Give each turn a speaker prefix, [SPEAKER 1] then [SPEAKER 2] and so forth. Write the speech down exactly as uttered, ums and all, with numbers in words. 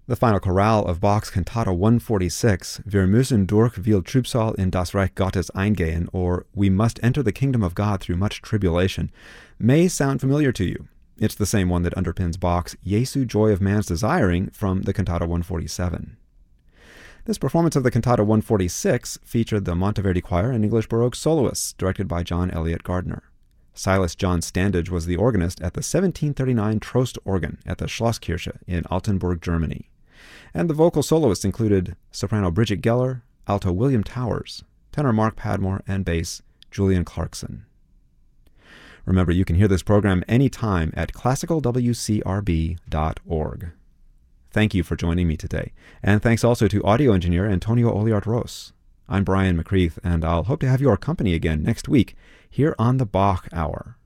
[SPEAKER 1] The final chorale of Bach's Cantata one forty-six, Wir müssen durch viel Trübsal in das Reich Gottes eingehen, or We Must Enter the Kingdom of God Through Much Tribulation, may sound familiar to you. It's the same one that underpins Bach's Jesu Joy of Man's Desiring from the Cantata one forty-seven. This performance of the Cantata one forty-six featured the Monteverdi Choir and English Baroque soloists, directed by John Eliot Gardner. Silas John Standage was the organist at the seventeen thirty-nine Trost organ at the Schlosskirche in Altenburg, Germany. And the vocal soloists included soprano Bridget Geller, alto William Towers, tenor Mark Padmore, and bass Julian Clarkson. Remember, you can hear this program anytime at classical w c r b dot org. Thank you for joining me today, and thanks also to audio engineer Antonio Oliart-Ros. I'm Brian McCreath, and I'll hope to have your company again next week here on the Bach Hour.